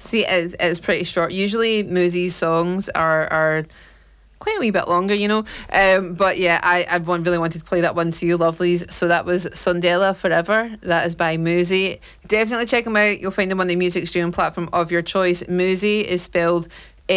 See, it's pretty short. Usually Moosey's songs are quite a wee bit longer, you know. But yeah, I really wanted to play that one to you, lovelies. So that was Sondela Forever. That is by Moosey. Definitely check him out. You'll find him on the music streaming platform of your choice. Moosey is spelled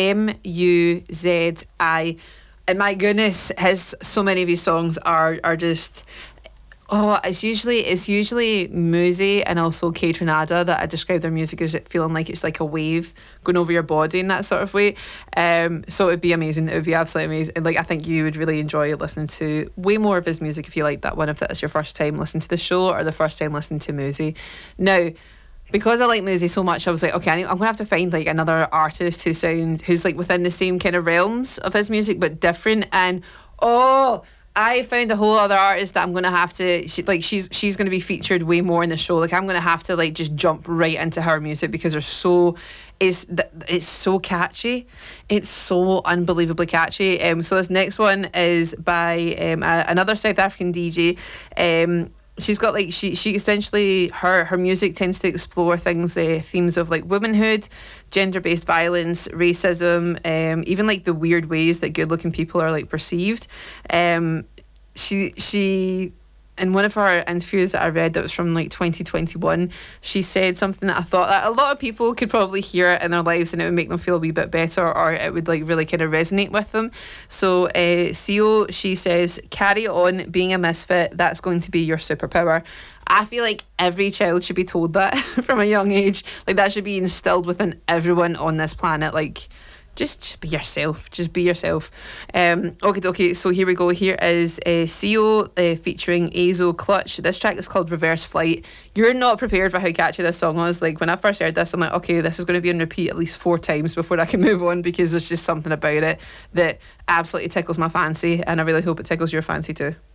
Muzi. And my goodness, so many of his songs are just... Oh, it's usually Moosey and also Kaytranada that I describe their music as it feeling like it's like a wave going over your body in that sort of way. So it'd be amazing. It would be absolutely amazing. And like, I think you would really enjoy listening to way more of his music if you like that one, if that's your first time listening to the show or the first time listening to Moosey. Now, because I like Moosey so much, I was like, okay, I'm going to have to find like another artist who's like within the same kind of realms of his music but different. And I found a whole other artist that I'm going to have to... She's going to be featured way more in the show. Like, I'm going to have to, like, just jump right into her music because it's so catchy. It's so unbelievably catchy. So this next one is by another South African DJ. She's got, like... She essentially... Her music tends to explore themes of, like, womanhood, gender-based violence, racism, even like the weird ways that good-looking people are like perceived. She in one of her interviews that I read that was from like 2021, she said something that I thought that a lot of people could probably hear it in their lives and it would make them feel a wee bit better, or it would like really kind of resonate with them. So Sio, she says, carry on being a misfit, that's going to be your superpower. I feel like every child should be told that from a young age. Like, that should be instilled within everyone on this planet. Like, just be yourself. Just be yourself. Okay, so here we go. Here is Sio featuring Azo Clutch. This track is called Reverse Flight. You're not prepared for how catchy this song was. Like, when I first heard this, I'm like, okay, this is going to be on repeat at least 4 times before I can move on, because there's just something about it that absolutely tickles my fancy, and I really hope it tickles your fancy too.